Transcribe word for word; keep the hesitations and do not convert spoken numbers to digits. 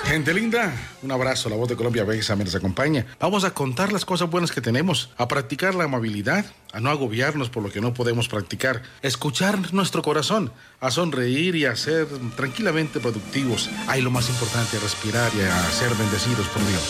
Gente linda, un abrazo. La Voz de Colombia Bésame nos acompaña. Vamos a contar las cosas buenas que tenemos, a practicar la amabilidad, a no agobiarnos por lo que no podemos practicar, escuchar nuestro corazón, a sonreír y a ser tranquilamente productivos. Hay lo más importante, a respirar y a ser bendecidos por Dios.